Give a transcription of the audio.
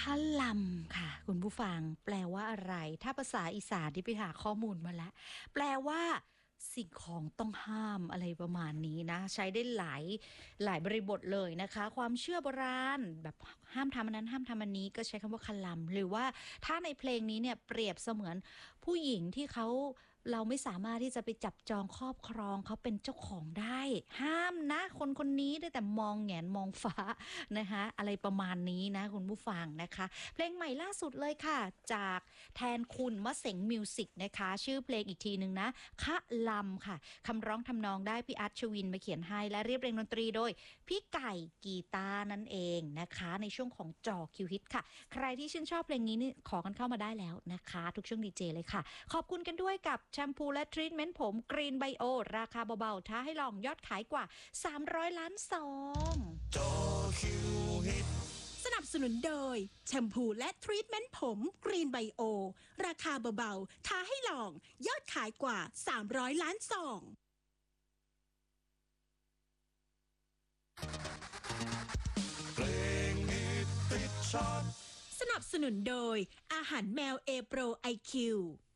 คะลำค่ะคุณผู้ฟังแปลว่าอะไรถ้าภาษาอีสานที่ไปหาข้อมูลมาแล้วแปลว่าสิ่งของต้องห้ามอะไรประมาณนี้นะใช้ได้หลายบริบทเลยนะคะความเชื่อโบราณแบบห้ามทำอันนั้นห้ามทำอันนี้ก็ใช้คำว่าคะลำหรือว่าถ้าในเพลงนี้เนี่ยเปรียบเสมือนผู้หญิงที่เราไม่สามารถที่จะไปจับจองครอบครองเขาเป็นเจ้าของได้ห้ามนะคนนี้ได้แต่มองแงนมองฟ้านะคะอะไรประมาณนี้นะคุณผู้ฟังนะคะเพลงใหม่ล่าสุดเลยค่ะจากแทนคุณมะเสงมิวสิกนะคะชื่อเพลงอีกทีนึงนะคะลำค่ะคำร้องทำนองได้พี่อัชวินมาเขียนให้และเรียบเรียงดนตรีโดยพี่ไก่กีตาร์นั่นเองนะคะในช่วงของจอคิวฮิตค่ะใครที่ชื่นชอบเพลงนี้นี่ขอกันเข้ามาได้แล้วนะคะทุกช่วงดีเจเลยค่ะขอบคุณกันด้วยกับแชมพูและทรีทเมนต์ผมกรีนไบโอราคาเบาๆท้าให้ลองยอดขายกว่า300ล้านซองจอคิวฮิตสนับสนุนโดยแชมพูและทรีทเมนต์ผมกรีนไบโอราคาเบาๆท้าให้ลองยอดขายกว่า300ล้านซองเพลงฮิตติดชาร์ตสนับสนุนโดยอาหารแมวเอโปรไอคิว